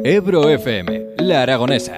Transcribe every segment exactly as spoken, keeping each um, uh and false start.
Ebro F M, La Aragonesa.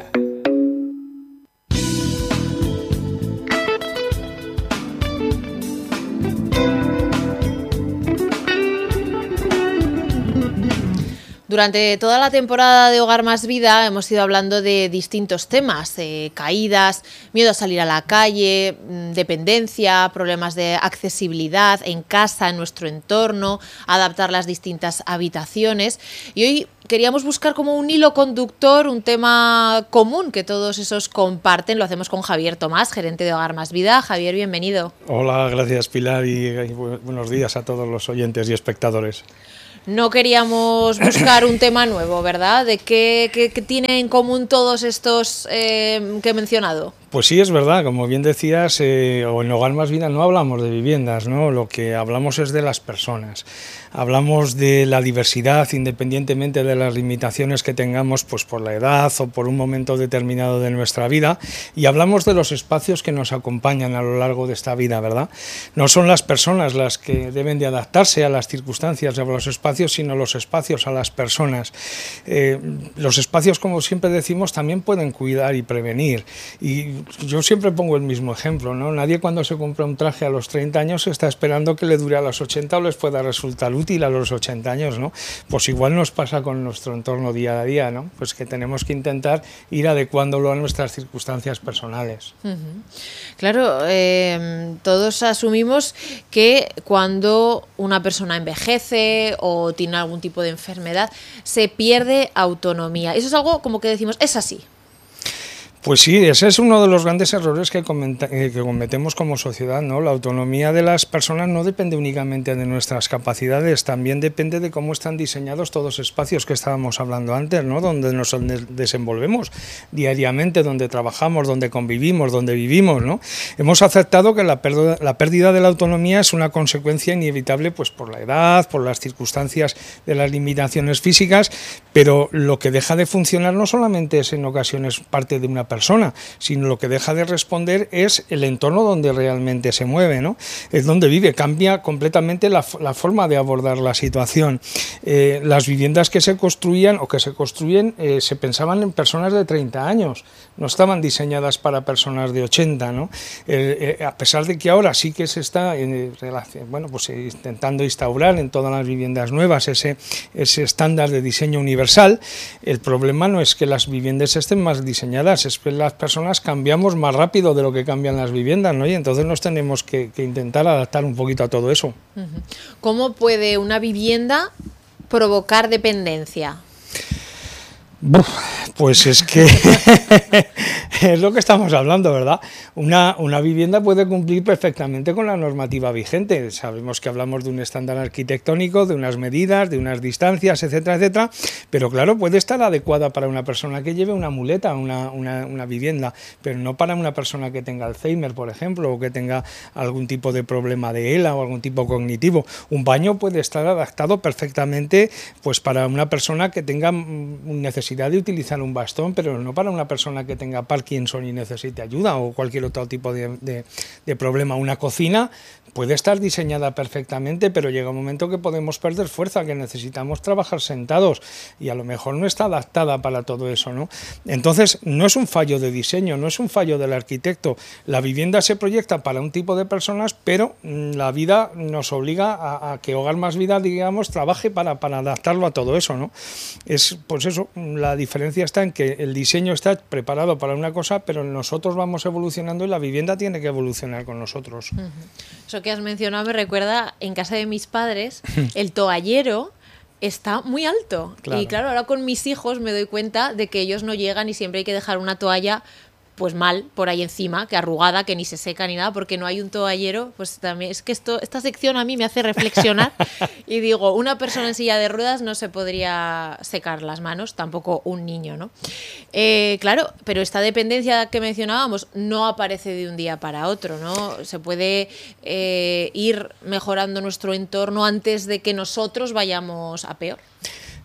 Durante toda la temporada de Hogar Más Vida hemos ido hablando de distintos temas, eh, caídas, miedo a salir a la calle, dependencia, problemas de accesibilidad en casa, en nuestro entorno, adaptar las distintas habitaciones. Y hoy queríamos buscar como un hilo conductor, un tema común que todos esos comparten. Lo hacemos con Javier Tomás, gerente de Hogar Más Vida. Javier, bienvenido. Hola, gracias Pilar y, y buenos días a todos los oyentes y espectadores. No queríamos buscar un tema nuevo, ¿verdad? ¿De qué, qué, qué tienen en común todos estos eh, que he mencionado? Pues sí, es verdad, como bien decías, eh, o en Hogar Más Vida no hablamos de viviendas, ¿no? Lo que hablamos es de las personas. Hablamos de la diversidad, independientemente de las limitaciones que tengamos, pues por la edad o por un momento determinado de nuestra vida, y hablamos de los espacios que nos acompañan a lo largo de esta vida, ¿verdad? No son las personas las que deben de adaptarse a las circunstancias o a los espacios, sino los espacios a las personas. Eh, los espacios, como siempre decimos, también pueden cuidar y prevenir, y yo siempre pongo el mismo ejemplo, ¿no? Nadie cuando se compra un traje a los treinta años está esperando que le dure a los ochenta o les pueda resultar útil a los ochenta años, ¿no? Pues igual nos pasa con nuestro entorno día a día, ¿no? Pues que tenemos que intentar ir adecuándolo a nuestras circunstancias personales. Uh-huh. Claro, eh, todos asumimos que cuando una persona envejece o tiene algún tipo de enfermedad, se pierde autonomía. Eso es algo como que decimos, es así. Pues sí, ese es uno de los grandes errores que, comenta, eh, que cometemos como sociedad, ¿no? La autonomía de las personas no depende únicamente de nuestras capacidades, también depende de cómo están diseñados todos los espacios que estábamos hablando antes, ¿no? Donde nos desenvolvemos diariamente, donde trabajamos, donde convivimos, donde vivimos, ¿no? Hemos aceptado que la pérdida, la pérdida de la autonomía es una consecuencia inevitable, pues por la edad, por las circunstancias de las limitaciones físicas, pero lo que deja de funcionar no solamente es en ocasiones parte de una persona, persona, sino lo que deja de responder es el entorno donde realmente se mueve, ¿no? Es donde vive, cambia completamente la, la forma de abordar la situación. Eh, las viviendas que se construían o que se construyen eh, se pensaban en personas de treinta años, no estaban diseñadas para personas de ochenta, ¿no? Eh, eh, a pesar de que ahora sí que se está eh, bueno, pues, eh, intentando instaurar en todas las viviendas nuevas ese, ese estándar de diseño universal, el problema no es que las viviendas estén más diseñadas, es que las personas cambiamos más rápido de lo que cambian las viviendas, ¿no? Y entonces nos tenemos que, que intentar adaptar un poquito a todo eso. ¿Cómo puede una vivienda provocar dependencia? Uf, pues es que es lo que estamos hablando, ¿verdad? Una, una vivienda puede cumplir perfectamente con la normativa vigente. Sabemos que hablamos de un estándar arquitectónico, de unas medidas, de unas distancias, etcétera, etcétera, pero claro, puede estar adecuada para una persona que lleve una muleta, una, una, una vivienda, pero no para una persona que tenga Alzheimer, por ejemplo, o que tenga algún tipo de problema de E L A o algún tipo cognitivo. Un baño puede estar adaptado perfectamente pues para una persona que tenga necesidad de utilizar un bastón, pero no para una persona que tenga Parkinson y necesite ayuda o cualquier otro tipo de, de, de problema. Una cocina puede estar diseñada perfectamente, pero llega un momento que podemos perder fuerza, que necesitamos trabajar sentados y a lo mejor no está adaptada para todo eso, ¿no? Entonces, no es un fallo de diseño, no es un fallo del arquitecto. La vivienda se proyecta para un tipo de personas, pero la vida nos obliga a, a que Hogar Más Vida, digamos, trabaje para, para adaptarlo a todo eso, ¿no? Es, pues eso, la diferencia está en que el diseño está preparado para una cosa, pero nosotros vamos evolucionando y la vivienda tiene que evolucionar con nosotros. Uh-huh. Eso que has mencionado me recuerda, en casa de mis padres, el toallero está muy alto. Claro. Y claro, ahora con mis hijos me doy cuenta de que ellos no llegan y siempre hay que dejar una toalla pues mal por ahí encima, que arrugada, que ni se seca ni nada, porque no hay un toallero. Pues también es que esto, esta sección a mí me hace reflexionar y digo, una persona en silla de ruedas no se podría secar las manos, tampoco un niño, ¿no? Eh, claro, pero esta dependencia que mencionábamos no aparece de un día para otro, ¿no? Se puede eh, ir mejorando nuestro entorno antes de que nosotros vayamos a peor.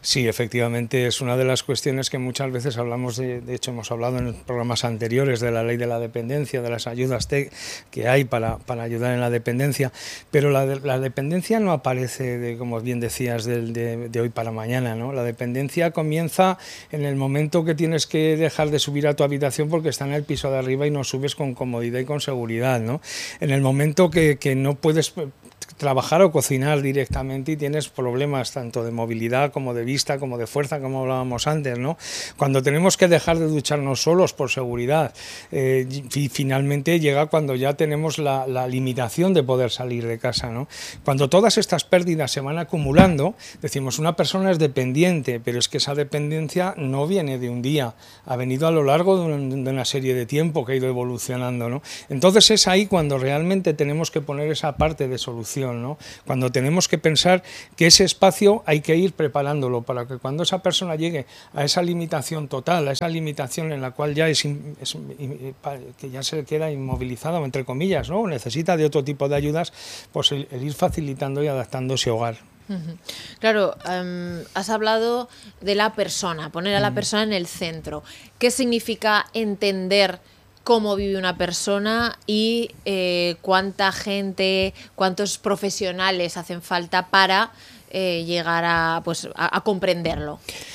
Sí, efectivamente es una de las cuestiones que muchas veces hablamos, de, de hecho hemos hablado en programas anteriores de la ley de la dependencia, de las ayudas te, que hay para, para ayudar en la dependencia, pero la, de, la dependencia no aparece, de, como bien decías, de, de, de hoy para mañana, ¿no? La dependencia comienza en el momento que tienes que dejar de subir a tu habitación porque está en el piso de arriba y no subes con comodidad y con seguridad, ¿no? En el momento que, que no puedes trabajar o cocinar directamente y tienes problemas tanto de movilidad como de vista, como de fuerza, como hablábamos antes, ¿no? Cuando tenemos que dejar de ducharnos solos por seguridad, eh, y finalmente llega cuando ya tenemos la, la limitación de poder salir de casa, ¿no? Cuando todas estas pérdidas se van acumulando, decimos, una persona es dependiente, pero es que esa dependencia no viene de un día, ha venido a lo largo de, un, de una serie de tiempo que ha ido evolucionando, ¿no? Entonces es ahí cuando realmente tenemos que poner esa parte de solución, ¿no? Cuando tenemos que pensar que ese espacio hay que ir preparándolo para que cuando esa persona llegue a esa limitación total, a esa limitación en la cual ya es, es que ya se queda inmovilizado, entre comillas, ¿no? Necesita de otro tipo de ayudas, pues el, el ir facilitando y adaptando ese hogar. Claro, um, has hablado de la persona, poner a la persona en el centro. ¿Qué significa entender cómo vive una persona y eh, cuánta gente, cuántos profesionales hacen falta para eh, llegar a, pues, a, a comprenderlo?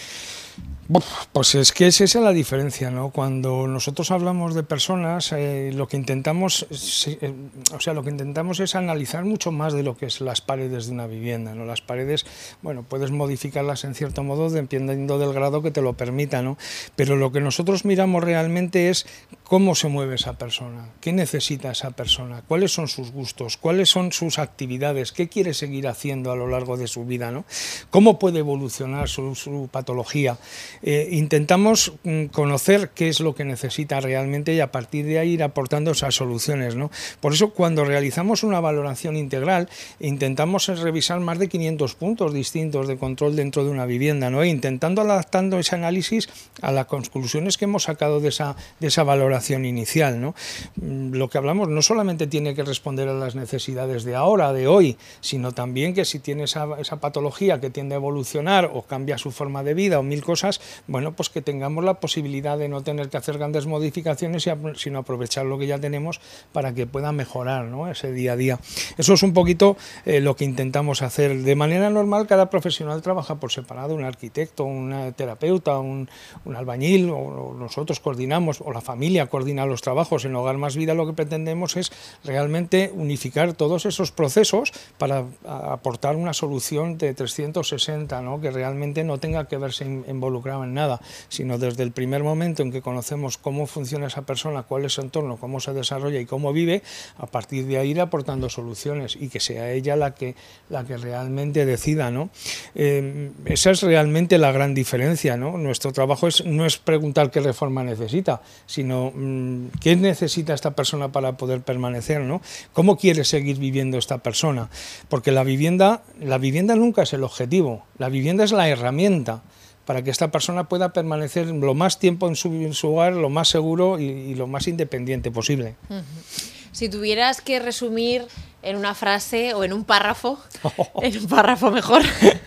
Pues es que esa es la diferencia, ¿no? Cuando nosotros hablamos de personas, eh, lo que intentamos, eh, o sea, lo que intentamos es analizar mucho más de lo que es las paredes de una vivienda, ¿no? Las paredes, bueno, puedes modificarlas en cierto modo dependiendo del grado que te lo permita, ¿no? Pero lo que nosotros miramos realmente es cómo se mueve esa persona, qué necesita esa persona, cuáles son sus gustos, cuáles son sus actividades, qué quiere seguir haciendo a lo largo de su vida, ¿no? Cómo puede evolucionar su, su patología. Eh, intentamos mm, conocer qué es lo que necesita realmente y a partir de ahí ir aportando esas soluciones, ¿no? Por eso cuando realizamos una valoración integral intentamos revisar más de quinientos puntos distintos de control dentro de una vivienda, ¿no? E intentando adaptando ese análisis a las conclusiones que hemos sacado de esa, de esa valoración inicial, ¿no? Lo que hablamos no solamente tiene que responder a las necesidades de ahora, de hoy, sino también que si tiene esa, esa patología que tiende a evolucionar o cambia su forma de vida o mil cosas, bueno, pues que tengamos la posibilidad de no tener que hacer grandes modificaciones, sino aprovechar lo que ya tenemos para que pueda mejorar, ¿no? Ese día a día. Eso es un poquito eh, lo que intentamos hacer. De manera normal, cada profesional trabaja por separado, un arquitecto, un terapeuta, un, un albañil, o, o nosotros coordinamos, o la familia coordina los trabajos. En Hogar Más Vida lo que pretendemos es realmente unificar todos esos procesos para aportar una solución de trescientos sesenta, ¿no? Que realmente no tenga que verse involucrado en nada, sino desde el primer momento en que conocemos cómo funciona esa persona, cuál es su entorno, cómo se desarrolla y cómo vive, a partir de ahí ir aportando soluciones y que sea ella la que, la que realmente decida, ¿no? Eh, esa es realmente la gran diferencia, ¿no? Nuestro trabajo es, no es preguntar qué reforma necesita, sino mmm, qué necesita esta persona para poder permanecer, ¿no? ¿Cómo quiere seguir viviendo esta persona? Porque la vivienda, la vivienda nunca es el objetivo, la vivienda es la herramienta para que esta persona pueda permanecer lo más tiempo en su, en su hogar, lo más seguro y, y lo más independiente posible. Uh-huh. Si tuvieras que resumir en una frase o en un párrafo, oh. en un párrafo mejor,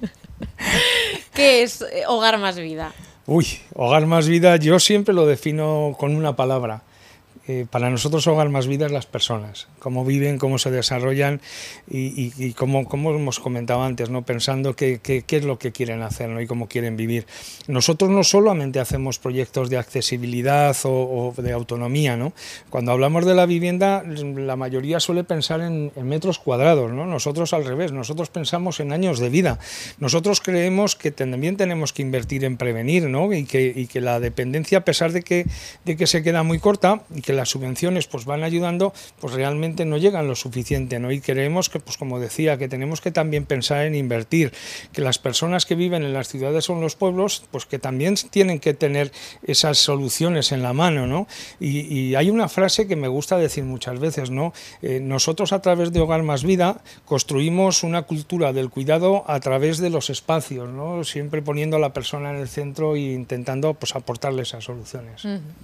¿qué es Hogar Más Vida? Uy, Hogar Más Vida yo siempre lo defino con una palabra. Eh, para nosotros Hogar Más Vida es las personas, cómo viven, cómo se desarrollan y, y, y cómo, como hemos comentado antes, ¿no? Pensando qué que, que es lo que quieren hacer, ¿no? Y cómo quieren vivir. Nosotros no solamente hacemos proyectos de accesibilidad o, o de autonomía, ¿no? Cuando hablamos de la vivienda, la mayoría suele pensar en, en metros cuadrados, ¿no? Nosotros al revés, nosotros pensamos en años de vida. Nosotros creemos que también tenemos que invertir en prevenir, ¿no? Y que, y que la dependencia, a pesar de que, de que se queda muy corta y que las subvenciones pues van ayudando, pues realmente no llegan lo suficiente, ¿no? Y creemos que, pues como decía, que tenemos que también pensar en invertir, que las personas que viven en las ciudades o en los pueblos, pues que también tienen que tener esas soluciones en la mano, ¿no? Y, y hay una frase que me gusta decir muchas veces, ¿no? Eh, nosotros a través de Hogar Más Vida construimos una cultura del cuidado a través de los espacios, ¿no? Siempre poniendo a la persona en el centro e intentando pues aportarle esas soluciones. Uh-huh.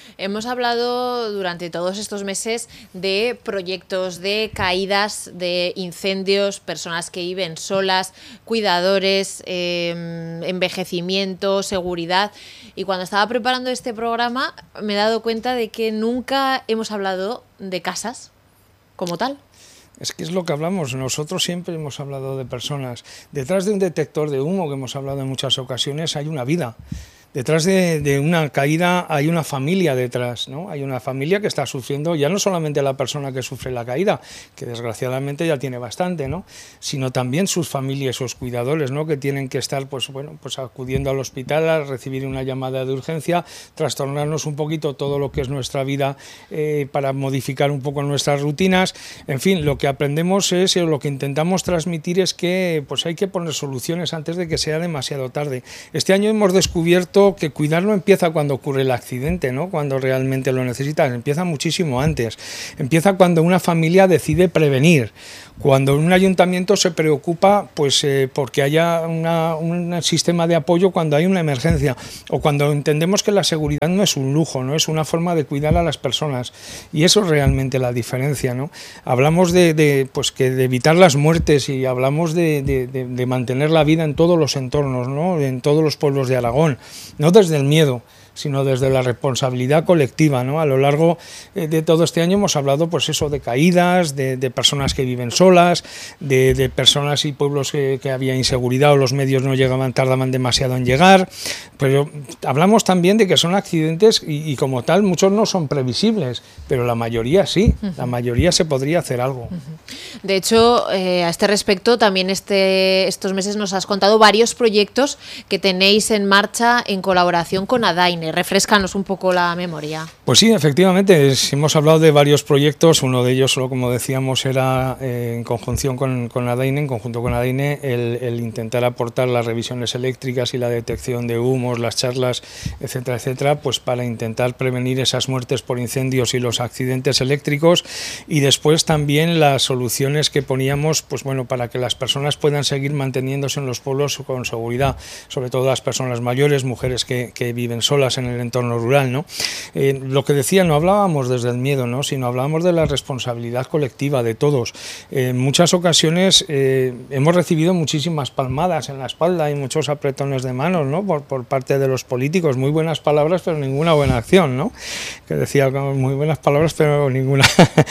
Hemos hablado durante todos estos meses de proyectos, de caídas, de incendios, personas que viven solas, cuidadores, eh, envejecimiento, seguridad. Y cuando estaba preparando este programa me he dado cuenta de que nunca hemos hablado de casas como tal. Es que es lo que hablamos, nosotros siempre hemos hablado de personas. Detrás de un detector de humo, que hemos hablado en muchas ocasiones, hay una vida. Detrás de, de una caída hay una familia detrás, ¿no? Hay una familia que está sufriendo, ya no solamente la persona que sufre la caída, que desgraciadamente ya tiene bastante, ¿no? Sino también sus familias, sus cuidadores, ¿no? Que tienen que estar, pues bueno, pues acudiendo al hospital a recibir una llamada de urgencia, trastornarnos un poquito todo lo que es nuestra vida eh, para modificar un poco nuestras rutinas. En fin, lo que aprendemos es, o lo que intentamos transmitir es que pues hay que poner soluciones antes de que sea demasiado tarde. Este año hemos descubierto que cuidar no empieza cuando ocurre el accidente, ¿no? Cuando realmente lo necesitas, empieza muchísimo antes. Empieza cuando una familia decide prevenir, cuando un ayuntamiento se preocupa pues eh, porque haya una, un sistema de apoyo cuando hay una emergencia, o cuando entendemos que la seguridad no es un lujo, no es una forma de cuidar a las personas, y eso es realmente la diferencia, ¿no? Hablamos de, de, pues que de evitar las muertes y hablamos de, de, de, de mantener la vida en todos los entornos, ¿no? En todos los pueblos de Aragón, no desde el miedo, sino desde la responsabilidad colectiva, ¿no? A lo largo eh, de todo este año hemos hablado, pues eso, de caídas, de, de personas que viven solas, de, de personas y pueblos que, que había inseguridad o los medios no llegaban, tardaban demasiado en llegar, pero hablamos también de que son accidentes y, y como tal muchos no son previsibles, pero la mayoría sí, uh-huh. La mayoría se podría hacer algo. Uh-huh. De hecho, eh, a este respecto, también este, estos meses nos has contado varios proyectos que tenéis en marcha en colaboración con Adaine. Refréscanos un poco la memoria. Pues sí, efectivamente, hemos hablado de varios proyectos. Uno de ellos, como decíamos, era eh, en conjunción con, con Adaine, en conjunto con Adaine, el, el intentar aportar las revisiones eléctricas y la detección de humos, las charlas, etcétera, etcétera, pues para intentar prevenir esas muertes por incendios y los accidentes eléctricos, y después también las soluciones que poníamos, pues bueno, para que las personas puedan seguir manteniéndose en los pueblos con seguridad, sobre todo las personas mayores, mujeres que, que viven solas en el entorno rural, ¿no? Eh, lo que decía, no hablábamos desde el miedo, ¿no? Sino hablábamos de la responsabilidad colectiva de todos. Eh, en muchas ocasiones eh, hemos recibido muchísimas palmadas en la espalda y muchos apretones de manos, ¿no? Por, por parte de los políticos, muy buenas palabras pero ninguna buena acción, ¿no? Que decía, muy buenas palabras pero ninguna...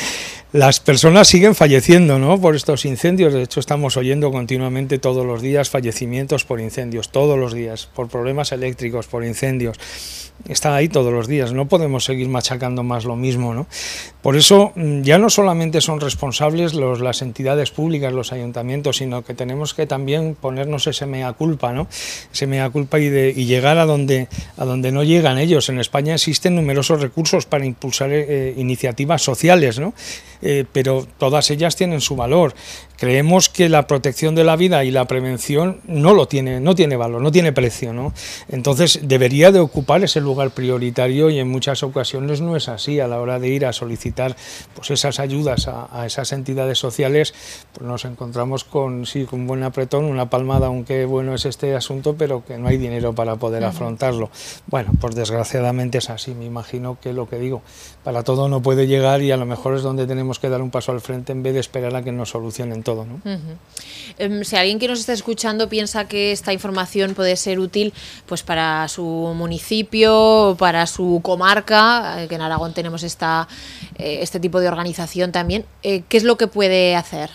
Las personas siguen falleciendo, ¿no? Por estos incendios. De hecho, estamos oyendo continuamente todos los días fallecimientos por incendios, todos los días, por problemas eléctricos, por incendios. Está ahí todos los días, no podemos seguir machacando más lo mismo, ¿no? Por eso ya no solamente son responsables los, las entidades públicas, los ayuntamientos, sino que tenemos que también ponernos ese mea culpa, ¿no? Ese mea culpa y, de, y llegar a donde, a donde no llegan ellos. En España existen numerosos recursos para impulsar eh, iniciativas sociales, ¿no? Eh, pero todas ellas tienen su valor. Creemos que la protección de la vida y la prevención no lo tiene, no tiene valor, no tiene precio, ¿no? Entonces debería de ocupar ese lugar prioritario, y en muchas ocasiones no es así. A la hora de ir a solicitar pues esas ayudas a, a esas entidades sociales, pues nos encontramos con sí, con un buen apretón, una palmada, aunque bueno es este asunto, pero que no hay dinero para poder uh-huh. afrontarlo. Bueno, pues desgraciadamente es así. Me imagino que lo que digo, para todo no puede llegar, y a lo mejor es donde tenemos que dar un paso al frente en vez de esperar a que nos solucionen todo, ¿no? Uh-huh. Um, si alguien que nos está escuchando piensa que esta información puede ser útil pues para su municipio, para su comarca, eh, que en Aragón tenemos esta, eh, este tipo de organización también, eh, ¿qué es lo que puede hacer?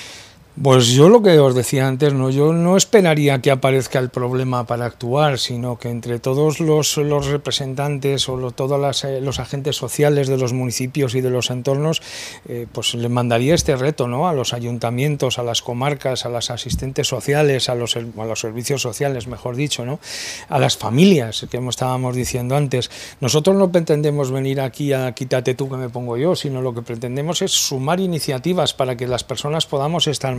Pues yo lo que os decía antes, no, yo no esperaría que aparezca el problema para actuar, sino que entre todos los, los representantes o lo, todos las, eh, los agentes sociales de los municipios y de los entornos, eh, pues les mandaría este reto, ¿no? A los ayuntamientos, a las comarcas, a las asistentes sociales, a los, a los servicios sociales, mejor dicho, ¿no? A las familias, que estábamos diciendo antes. Nosotros no pretendemos venir aquí a quítate tú que me pongo yo, sino lo que pretendemos es sumar iniciativas para que las personas podamos estar mejor.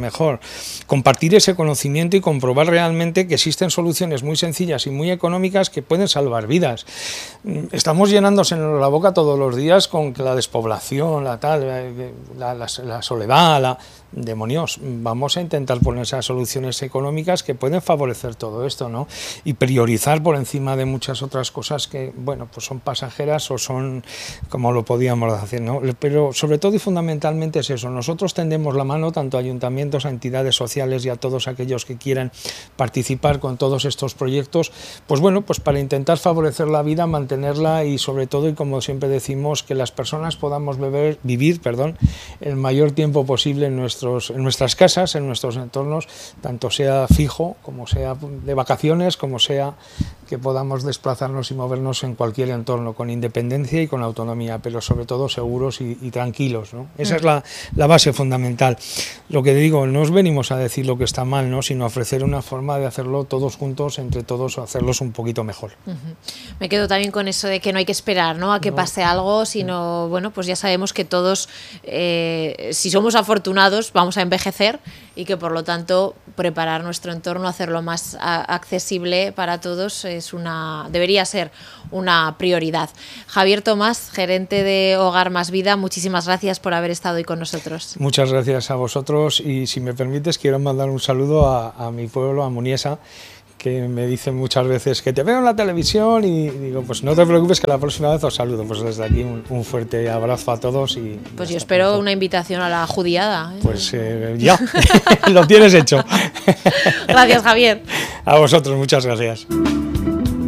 mejor. Compartir ese conocimiento y comprobar realmente que existen soluciones muy sencillas y muy económicas que pueden salvar vidas. Estamos llenándose la boca todos los días con que la despoblación, la tal, la, la, la soledad, la... demonios, vamos a intentar poner esas soluciones económicas que pueden favorecer todo esto, ¿no? Y priorizar por encima de muchas otras cosas que, bueno, pues son pasajeras o son como lo podíamos hacer, ¿no? Pero sobre todo y fundamentalmente es eso, nosotros tendemos la mano tanto a ayuntamientos, a entidades sociales y a todos aquellos que quieran participar con todos estos proyectos, pues bueno, pues para intentar favorecer la vida, mantenerla y sobre todo, y como siempre decimos, que las personas podamos beber, vivir, perdón, el mayor tiempo posible en nuestro en nuestras casas, en nuestros entornos, tanto sea fijo, como sea de vacaciones, como sea que podamos desplazarnos y movernos en cualquier entorno, con independencia y con autonomía, pero sobre todo seguros y, y tranquilos, ¿no? Esa es la, la base fundamental. Lo que digo, no os venimos a decir lo que está mal, ¿no? Sino ofrecer una forma de hacerlo todos juntos, entre todos, hacerlos un poquito mejor. Uh-huh. Me quedo también con eso de que no hay que esperar, ¿no? A que no. pase algo, sino, bueno, pues ya sabemos que todos, eh, si somos afortunados, vamos a envejecer y que por lo tanto preparar nuestro entorno, hacerlo más a, accesible para todos es una, debería ser una prioridad. Javier Tomás, gerente de Hogar Más Vida, muchísimas gracias por haber estado hoy con nosotros. Muchas gracias a vosotros y si me permites quiero mandar un saludo a, a mi pueblo, a Muniesa, que me dicen muchas veces que te veo en la televisión y digo, pues no te preocupes que la próxima vez os saludo. Pues desde aquí un, un fuerte abrazo a todos. Y pues yo espero pronto. Una invitación a la judiada, ¿eh? Pues eh, ya, lo tienes hecho. Gracias, Javier. A vosotros, muchas gracias.